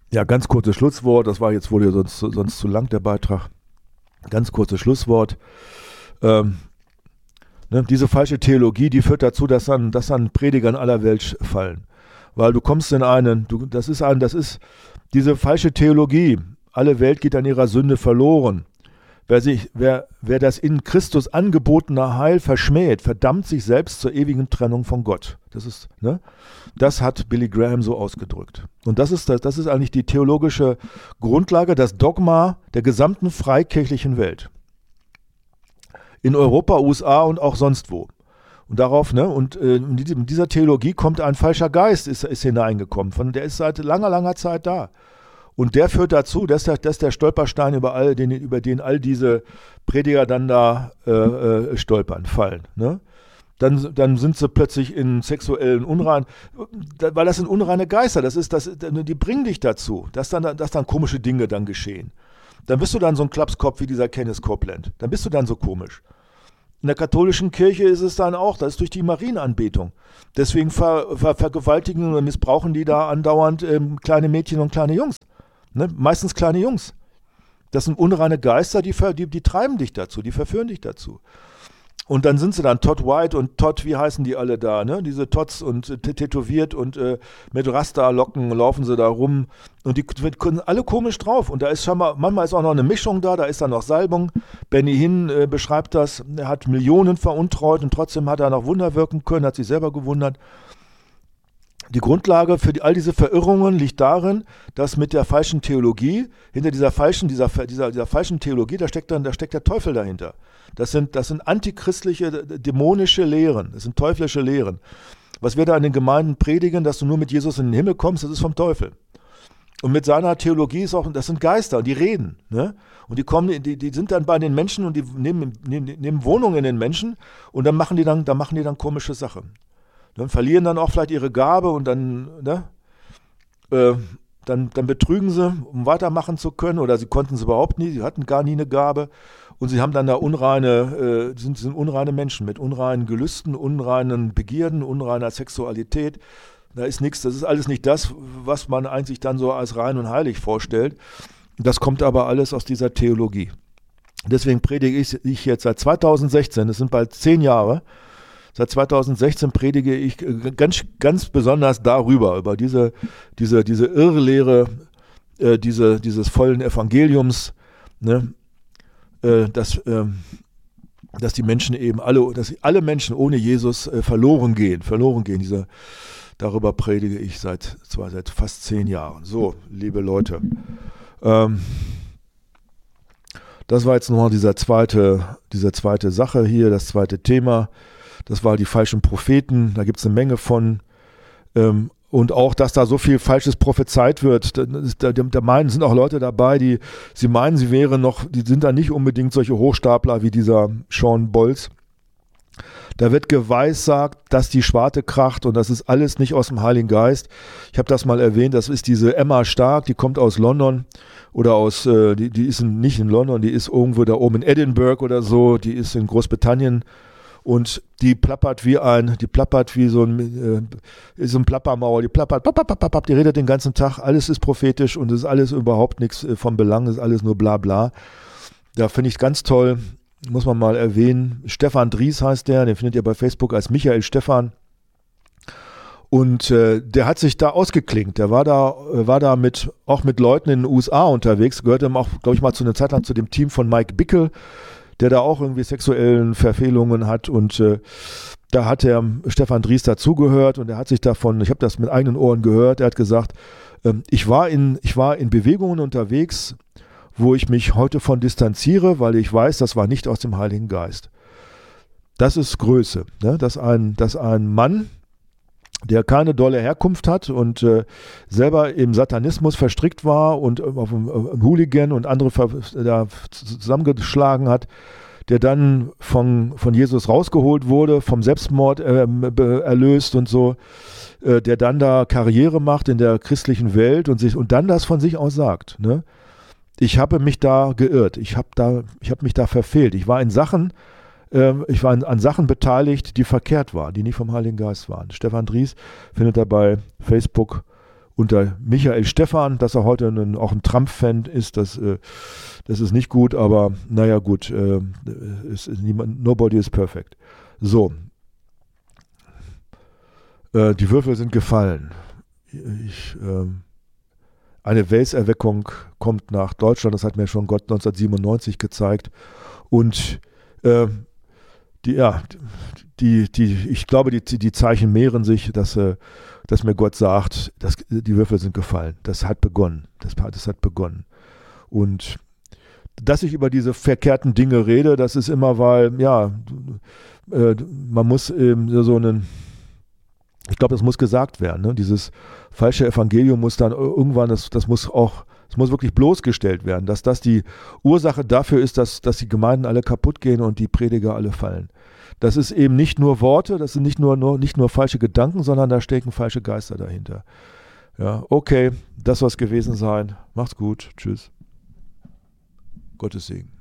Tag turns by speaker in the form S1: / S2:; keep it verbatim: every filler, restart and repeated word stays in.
S1: Ja, ganz kurzes Schlusswort, das war jetzt wohl ja sonst, sonst zu lang der Beitrag. Ganz kurzes Schlusswort. Ähm, ne, diese falsche Theologie, die führt dazu, dass dann, dass dann Prediger in aller Welt fallen. Weil du kommst in einen, du, das ist ein, das ist diese falsche Theologie. Alle Welt geht an ihrer Sünde verloren. Wer, sich, wer, wer das in Christus angebotene Heil verschmäht, verdammt sich selbst zur ewigen Trennung von Gott. Das ist, ne? Das hat Billy Graham so ausgedrückt. Und das ist, das, das ist eigentlich die theologische Grundlage, das Dogma der gesamten freikirchlichen Welt. In Europa, U S A und auch sonst wo. Und darauf, ne, und äh, in dieser Theologie kommt ein falscher Geist, ist, ist hineingekommen. Von, der ist seit langer, langer Zeit da. Und der führt dazu, dass der, dass der Stolperstein über, all, den, über den all diese Prediger dann da äh, äh, stolpern, fallen. Ne? Dann, dann sind sie plötzlich in sexuellen Unrein, weil das sind unreine Geister, das ist, das, die bringen dich dazu, dass dann, dass dann komische Dinge dann geschehen. Dann bist du dann so ein Klapskopf wie dieser Kenneth Copeland. Dann bist du dann so komisch. In der katholischen Kirche ist es dann auch, das ist durch die Marienanbetung. Deswegen ver, ver, vergewaltigen und missbrauchen die da andauernd ähm, kleine Mädchen und kleine Jungs. Ne? Meistens kleine Jungs. Das sind unreine Geister, die, die, die treiben dich dazu, die verführen dich dazu. Und dann sind sie dann Todd White und Todd, wie heißen die alle da, ne? Diese Todds und äh, tätowiert und äh, mit Rasta-Locken laufen sie da rum. Und die sind alle komisch drauf. Und da ist schon mal, manchmal ist auch noch eine Mischung da, da ist dann noch Salbung. Benny Hinn äh, beschreibt das, er hat Millionen veruntreut und trotzdem hat er noch Wunder wirken können, hat sich selber gewundert. Die Grundlage für die, all diese Verirrungen liegt darin, dass mit der falschen Theologie, hinter dieser falschen, dieser, dieser, dieser falschen Theologie, da steckt dann, da steckt der Teufel dahinter. Das sind, das sind antichristliche, dämonische Lehren, das sind teuflische Lehren. Was wir da in den Gemeinden predigen, dass du nur mit Jesus in den Himmel kommst, das ist vom Teufel. Und mit seiner Theologie ist auch, das sind Geister, die reden, ne? Und die kommen, die, die sind dann bei den Menschen und die nehmen, nehmen, nehmen Wohnungen in den Menschen und dann machen die dann, dann machen die dann komische Sachen. Dann verlieren dann auch vielleicht ihre Gabe und dann, ne, äh, dann, dann betrügen sie, um weitermachen zu können, oder sie konnten es überhaupt nie, sie hatten gar nie eine Gabe und sie haben dann da unreine, äh, sind, sind unreine Menschen mit unreinen Gelüsten, unreinen Begierden, unreiner Sexualität. Da ist nichts, das ist alles nicht das, was man eigentlich dann so als rein und heilig vorstellt. Das kommt aber alles aus dieser Theologie. Deswegen predige ich, ich jetzt seit zweitausendsechzehn, das sind bald zehn Jahre, Seit zweitausendsechzehn predige ich ganz, ganz besonders darüber, über diese, diese, diese Irrlehre, äh, diese, dieses vollen Evangeliums, ne, äh, dass, äh, dass die Menschen eben alle, dass alle Menschen ohne Jesus äh, verloren gehen, verloren gehen. Diese, darüber predige ich seit, zwar seit fast zehn Jahren. So, liebe Leute, ähm, das war jetzt nochmal dieser zweite, diese zweite Sache hier, das zweite Thema. Das waren die falschen Propheten, da gibt es eine Menge von. Ähm, und auch, dass da so viel Falsches prophezeit wird. Da, da, da meinen, sind auch Leute dabei, die sie meinen, sie wären noch, die sind da nicht unbedingt solche Hochstapler wie dieser Sean Bolz. Da wird geweissagt, dass die Schwarte kracht und das ist alles nicht aus dem Heiligen Geist. Ich habe das mal erwähnt, das ist diese Emma Stark, die kommt aus London oder aus, äh, die, die ist in, nicht in London, die ist irgendwo da oben in Edinburgh oder so, die ist in Großbritannien. Und die plappert wie ein, die plappert wie so ein, äh, so ein Plappermaul, die plappert, papp, papp, papp, papp, die redet den ganzen Tag, alles ist prophetisch und es ist alles überhaupt nichts äh, vom Belang, ist alles nur bla bla. Da finde ich es ganz toll, muss man mal erwähnen. Stefan Dries heißt der, den findet ihr bei Facebook als Michael Stephan. Und äh, der hat sich da ausgeklinkt, der war da, äh, war da mit, auch mit Leuten in den U S A unterwegs, gehörte auch, glaube ich mal zu einer Zeit lang zu dem Team von Mike Bickle, der da auch irgendwie sexuellen Verfehlungen hat und äh, da hat der Stefan Dries dazugehört und er hat sich davon, ich habe das mit eigenen Ohren gehört, er hat gesagt, ähm, ich war in, ich war in Bewegungen unterwegs, wo ich mich heute von distanziere, weil ich weiß, das war nicht aus dem Heiligen Geist. Das ist Größe, ne? dass, ein, dass ein Mann, der keine dolle Herkunft hat und äh, selber im Satanismus verstrickt war und auf dem Hooligan und andere ver- da zusammengeschlagen hat, der dann von, von Jesus rausgeholt wurde, vom Selbstmord äh, be- erlöst und so, äh, der dann da Karriere macht in der christlichen Welt und sich und dann das von sich aus sagt. Ne? Ich habe mich da geirrt, ich habe da, ich habe mich da verfehlt. Ich war in Sachen Ich war an Sachen beteiligt, die verkehrt waren, die nicht vom Heiligen Geist waren. Stefan Dries findet er bei Facebook unter Michael Stephan, dass er heute ein, auch ein Trump-Fan ist, das, äh, das ist nicht gut, aber naja gut, äh, ist, ist niemand, nobody is perfect. So, äh, die Würfel sind gefallen. Ich, äh, eine Welserweckung kommt nach Deutschland, das hat mir schon Gott neunzehnhundertsiebenundneunzig gezeigt und äh, die, ja, die, die, ich glaube, die, die Zeichen mehren sich, dass, äh, dass mir Gott sagt, dass die Würfel sind gefallen. Das hat begonnen. Das, das hat begonnen. Und dass ich über diese verkehrten Dinge rede, das ist immer, weil, ja, äh, man muss eben so einen, ich glaube, das muss gesagt werden. Ne? Dieses falsche Evangelium muss dann irgendwann, das, das muss auch, es muss wirklich bloßgestellt werden, dass das die Ursache dafür ist, dass, dass die Gemeinden alle kaputt gehen und die Prediger alle fallen. Das ist eben nicht nur Worte, das sind nicht nur, nur, nicht nur falsche Gedanken, sondern da stecken falsche Geister dahinter. Ja, okay, das soll es gewesen sein. Macht's gut. Tschüss. Gottes Segen.